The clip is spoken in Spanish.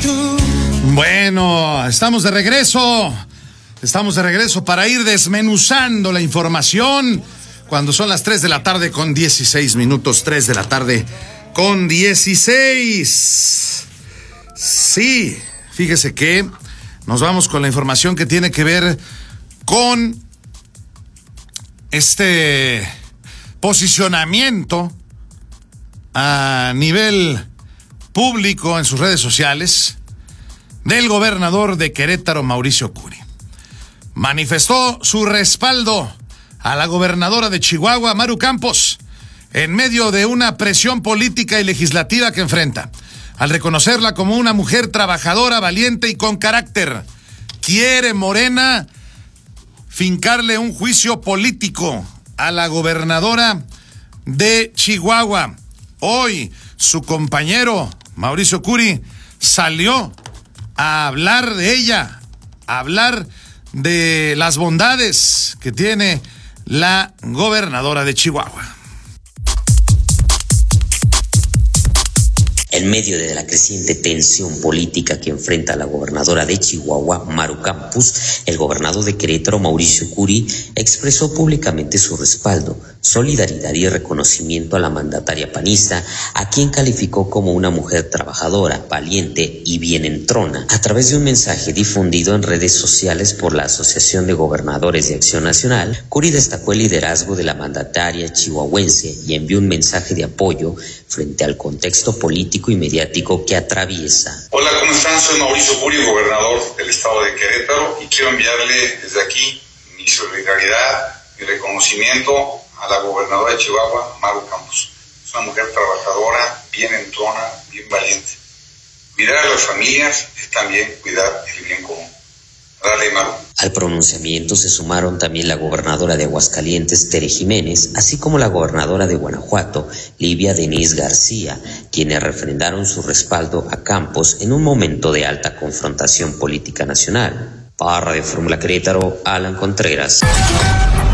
Bueno, estamos de regreso. Estamos de regreso para ir desmenuzando la información cuando son las 3 de la tarde con 16 minutos. 3 de la tarde con 16. Sí, fíjese que nos vamos con la información que tiene que ver con este posicionamiento a nivel público en sus redes sociales del gobernador de Querétaro, Mauricio Curi. Manifestó su respaldo a la gobernadora de Chihuahua, Maru Campos, en medio de una presión política y legislativa que enfrenta, al reconocerla como una mujer trabajadora, valiente y con carácter. Quiere Morena fincarle un juicio político a la gobernadora de Chihuahua. Hoy, su compañero, Mauricio Curi, salió a hablar de ella, a hablar de las bondades que tiene la gobernadora de Chihuahua. En medio de la creciente tensión política que enfrenta la gobernadora de Chihuahua, Maru Campos, el gobernador de Querétaro, Mauricio Curi, expresó públicamente su respaldo, solidaridad y reconocimiento a la mandataria panista, a quien calificó como una mujer trabajadora, valiente y bien entrona. A través de un mensaje difundido en redes sociales por la Asociación de Gobernadores de Acción Nacional, Curi destacó el liderazgo de la mandataria chihuahuense y envió un mensaje de apoyo frente al contexto político y mediático que atraviesa. Hola, ¿cómo están? Soy Mauricio Curi, gobernador del estado de Querétaro, y quiero enviarle desde aquí mi solidaridad, mi reconocimiento a la gobernadora de Chihuahua, Maru Campos. Es una mujer trabajadora, bien entrona, bien valiente. Cuidar a las familias es también cuidar el bien común. Dale, Maru. Al pronunciamiento se sumaron también la gobernadora de Aguascalientes, Tere Jiménez, así como la gobernadora de Guanajuato, Livia Denise García, quienes refrendaron su respaldo a Campos en un momento de alta confrontación política nacional. Para Radio Fórmula Querétaro, Alan Contreras.